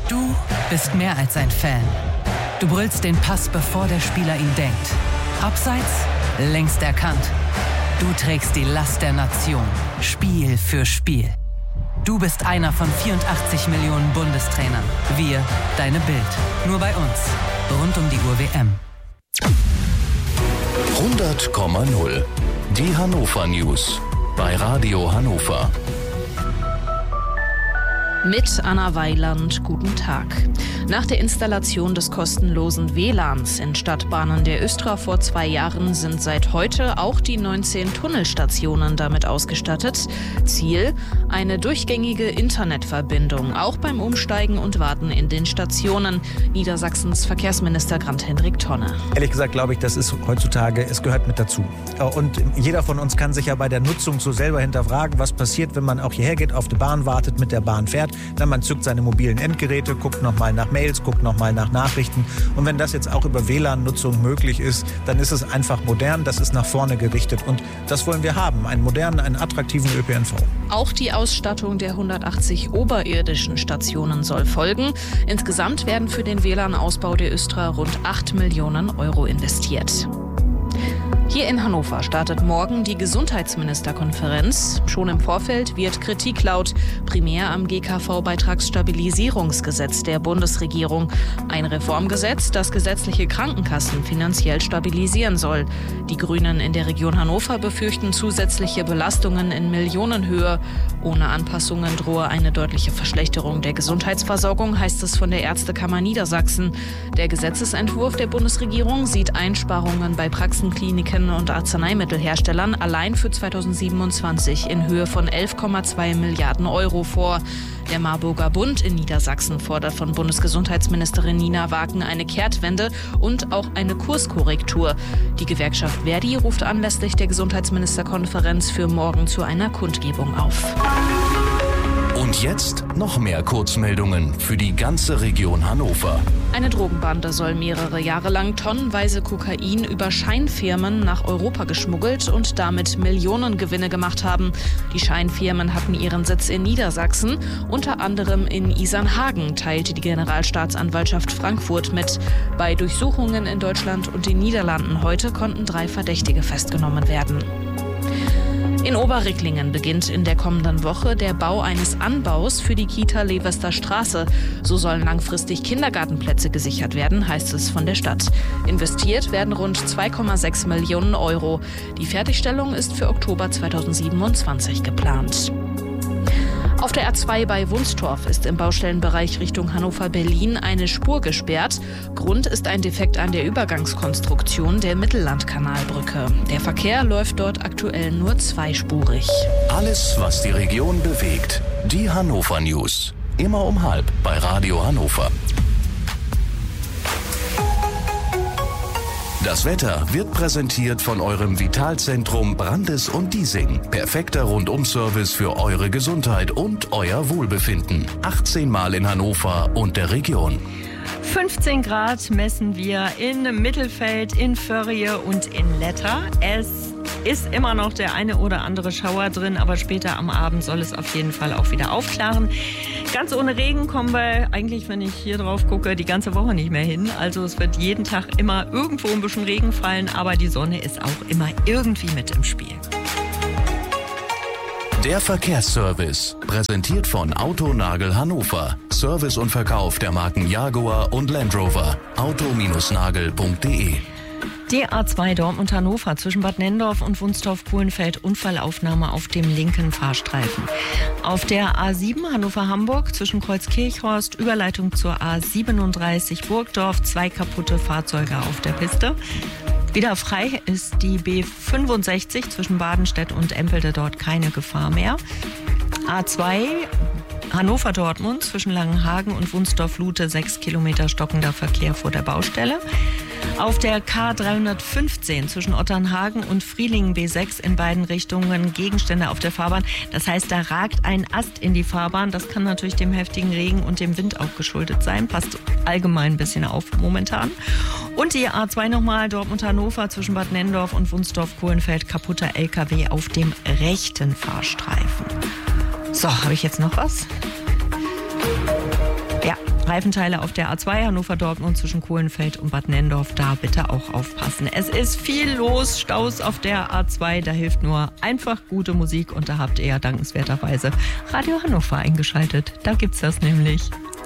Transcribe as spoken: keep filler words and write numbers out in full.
Du bist mehr als ein Fan. Du brüllst den Pass, bevor der Spieler ihn denkt. Abseits, längst erkannt. Du trägst die Last der Nation, Spiel für Spiel. Du bist einer von vierundachtzig Millionen Bundestrainern. Wir, deine Bild. Nur bei uns. Rund um die Uhr W M. hundert Komma null. Die Hannover News. Bei Radio Hannover. Mit Anna Weiland, guten Tag. Nach der Installation des kostenlosen W L A Ns in Stadtbahnen der Östra vor zwei Jahren sind seit heute auch die neunzehn Tunnelstationen damit ausgestattet. Ziel: eine durchgängige Internetverbindung, auch beim Umsteigen und Warten in den Stationen. Niedersachsens Verkehrsminister Grant-Hendrik Tonne. Ehrlich gesagt glaube ich, das ist heutzutage, es gehört mit dazu. Und jeder von uns kann sich ja bei der Nutzung so selber hinterfragen, was passiert, wenn man auch hierher geht, auf die Bahn wartet, mit der Bahn fährt. Dann man zückt seine mobilen Endgeräte, guckt nochmal nach Mails, guckt nochmal nach Nachrichten. Und wenn das jetzt auch über W L A N-Nutzung möglich ist, dann ist es einfach modern, das ist nach vorne gerichtet. Und das wollen wir haben, einen modernen, einen attraktiven Ö P N V. Auch die Ausstattung der hundertachtzig oberirdischen Stationen soll folgen. Insgesamt werden für den W L A N-Ausbau der Östra rund acht Millionen Euro investiert. Hier in Hannover startet morgen die Gesundheitsministerkonferenz. Schon im Vorfeld wird Kritik laut, primär am G K V-Beitragsstabilisierungsgesetz der Bundesregierung. Ein Reformgesetz, das gesetzliche Krankenkassen finanziell stabilisieren soll. Die Grünen in der Region Hannover befürchten zusätzliche Belastungen in Millionenhöhe. Ohne Anpassungen drohe eine deutliche Verschlechterung der Gesundheitsversorgung, heißt es von der Ärztekammer Niedersachsen. Der Gesetzesentwurf der Bundesregierung sieht Einsparungen bei Praxen, Kliniken und Arzneimittelherstellern allein für zweitausendsiebenundzwanzig in Höhe von elf Komma zwei Milliarden Euro vor. Der Marburger Bund in Niedersachsen fordert von Bundesgesundheitsministerin Nina Waken eine Kehrtwende und auch eine Kurskorrektur. Die Gewerkschaft Verdi ruft anlässlich der Gesundheitsministerkonferenz für morgen zu einer Kundgebung auf. Und jetzt noch mehr Kurzmeldungen für die ganze Region Hannover. Eine Drogenbande soll mehrere Jahre lang tonnenweise Kokain über Scheinfirmen nach Europa geschmuggelt und damit Millionengewinne gemacht haben. Die Scheinfirmen hatten ihren Sitz in Niedersachsen, unter anderem in Isernhagen, teilte die Generalstaatsanwaltschaft Frankfurt mit. Bei Durchsuchungen in Deutschland und den Niederlanden heute konnten drei Verdächtige festgenommen werden. In Oberricklingen beginnt in der kommenden Woche der Bau eines Anbaus für die Kita Levester Straße. So sollen langfristig Kindergartenplätze gesichert werden, heißt es von der Stadt. Investiert werden rund zwei Komma sechs Millionen Euro. Die Fertigstellung ist für Oktober zweitausendsiebenundzwanzig geplant. Auf der A zwei bei Wunstorf ist im Baustellenbereich Richtung Hannover-Berlin eine Spur gesperrt. Grund ist ein Defekt an der Übergangskonstruktion der Mittellandkanalbrücke. Der Verkehr läuft dort aktuell nur zweispurig. Alles, was die Region bewegt. Die Hannover News. Immer um halb bei Radio Hannover. Das Wetter wird präsentiert von eurem Vitalzentrum Brandes und Diesing. Perfekter Rundum-Service für eure Gesundheit und euer Wohlbefinden. achtzehn Mal in Hannover und der Region. fünfzehn Grad messen wir in Mittelfeld, in Förrie und in Letter. Es ist immer noch der eine oder andere Schauer drin, aber später am Abend soll es auf jeden Fall auch wieder aufklaren. Ganz ohne Regen kommen wir eigentlich, wenn ich hier drauf gucke, die ganze Woche nicht mehr hin. Also es wird jeden Tag immer irgendwo ein bisschen Regen fallen, aber die Sonne ist auch immer irgendwie mit im Spiel. Der Verkehrsservice, präsentiert von Autonagel Hannover. Service und Verkauf der Marken Jaguar und Land Rover. auto Nagel punkt de. Die A zwei Dortmund-Hannover zwischen Bad Nenndorf und Wunstorf-Kohlenfeld, Unfallaufnahme auf dem linken Fahrstreifen. Auf der A sieben Hannover-Hamburg zwischen Kreuzkirchhorst, Überleitung zur A siebenunddreißig Burgdorf, zwei kaputte Fahrzeuge auf der Piste. Wieder frei ist die B fünfundsechzig zwischen Badenstedt und Empelde, dort keine Gefahr mehr. A zwei Hannover-Dortmund zwischen Langenhagen und Wunstorf-Lute, sechs Kilometer stockender Verkehr vor der Baustelle. Auf der K dreihundertfünfzehn zwischen Otternhagen und Frielingen B sechs in beiden Richtungen Gegenstände auf der Fahrbahn. Das heißt, da ragt ein Ast in die Fahrbahn. Das kann natürlich dem heftigen Regen und dem Wind auch geschuldet sein. Passt allgemein ein bisschen auf momentan. Und die A zwei nochmal, Dortmund-Hannover zwischen Bad Nenndorf und Wunstorf-Kohlenfeld, kaputter L K W auf dem rechten Fahrstreifen. So, habe ich jetzt noch was? Ja, Reifenteile auf der A zwei Hannover-Dortmund zwischen Kohlenfeld und Bad Nenndorf, da bitte auch aufpassen. Es ist viel los, Staus auf der A zwei, da hilft nur einfach gute Musik und da habt ihr ja dankenswerterweise Radio Hannover eingeschaltet. Da gibt's das nämlich.